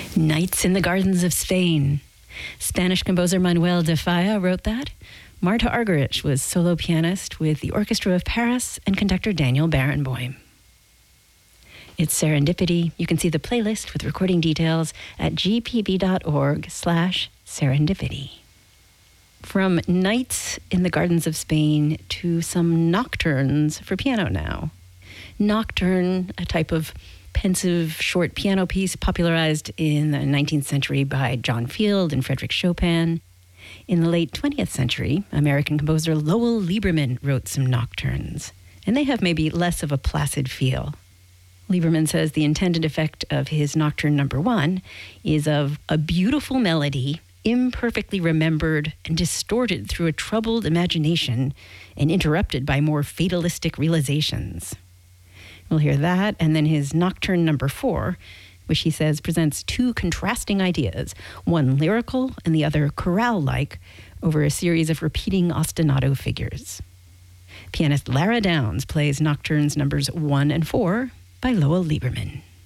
Nights in the Gardens of Spain. Spanish composer Manuel de Falla wrote that. Marta Argerich was solo pianist with the Orchestra of Paris and conductor Daniel Barenboim. It's Serendipity. You can see the playlist with recording details at gpb.org/serendipity. From Nights in the Gardens of Spain to some nocturnes for piano now. Nocturne, a type of pensive short piano piece popularized in the 19th century by John Field and Frédéric Chopin. In the late 20th century, American composer Lowell Lieberman wrote some nocturnes, and they have maybe less of a placid feel. Lieberman says the intended effect of his Nocturne No. 1 is of a beautiful melody, imperfectly remembered and distorted through a troubled imagination and interrupted by more fatalistic realizations. We'll hear that, and then his Nocturne No. 4, which he says presents two contrasting ideas, one lyrical and the other chorale-like, over a series of repeating ostinato figures. Pianist Lara Downs plays Nocturnes Nos. 1 and 4 by Lowell Lieberman.